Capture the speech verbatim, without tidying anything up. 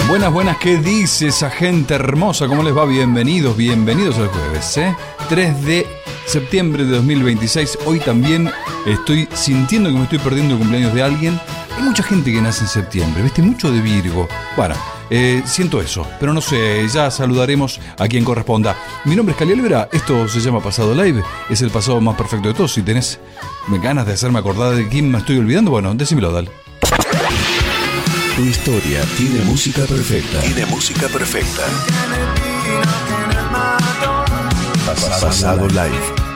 Buenas, buenas, ¿qué dice esa gente hermosa? ¿Cómo les va? Bienvenidos, bienvenidos al jueves, ¿eh? tres de septiembre de dos mil veintiséis. Hoy también estoy sintiendo que me estoy perdiendo el cumpleaños de alguien. Hay mucha gente que nace en septiembre, ¿viste? Mucho de Virgo. Bueno, eh, siento eso, pero no sé, ya saludaremos a quien corresponda. Mi nombre es Cali Alvera, esto se llama Pasado Live, es el pasado más perfecto de todos. Si tenés ganas de hacerme acordar de quién me estoy olvidando, bueno, decímelo, dale. Tu historia tiene música perfecta. Tiene música perfecta. Pasado Live.